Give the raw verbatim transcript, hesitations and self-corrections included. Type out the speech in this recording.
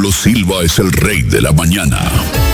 Pablo Silva es el rey de la mañana.